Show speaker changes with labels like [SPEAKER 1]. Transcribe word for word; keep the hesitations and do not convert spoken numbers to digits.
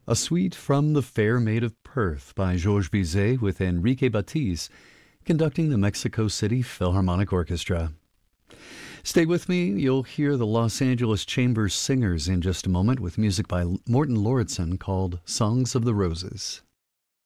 [SPEAKER 1] A suite from The Fair Maid of Perth by Georges Bizet with Enrique Batiz conducting the Mexico City Philharmonic Orchestra. Stay with me. You'll hear the Los Angeles Chamber Singers in just a moment with music by Morton Lauritsen called Songs of the Roses.